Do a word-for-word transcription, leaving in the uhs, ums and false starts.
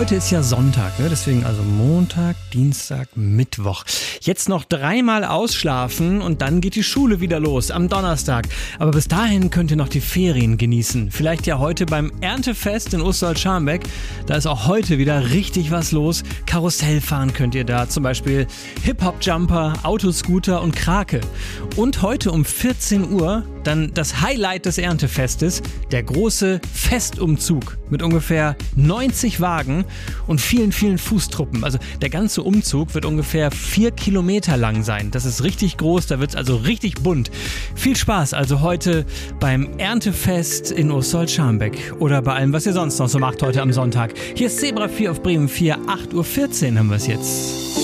Heute ist ja Sonntag, ne? Deswegen also Montag, Dienstag, Mittwoch. Jetzt noch dreimal ausschlafen und dann geht die Schule wieder los am Donnerstag. Aber bis dahin könnt ihr noch die Ferien genießen. Vielleicht ja heute beim Erntefest in Osterholz-Scharmbeck. Da ist auch heute wieder richtig was los. Karussell fahren könnt ihr da, zum Beispiel Hip-Hop-Jumper, Autoscooter und Krake. Und heute um vierzehn Uhr dann das Highlight des Erntefestes, der große Festumzug mit ungefähr neunzig Wagen und vielen, vielen Fußtruppen. Also der ganze Umzug wird ungefähr vier Kilometer lang sein. Das ist richtig groß, da wird es also richtig bunt. Viel Spaß also heute beim Erntefest in Osterholz-Scharmbeck oder bei allem, was ihr sonst noch so macht heute am Sonntag. Hier ist Zebra vier auf Bremen vier, acht Uhr vierzehn haben wir es jetzt.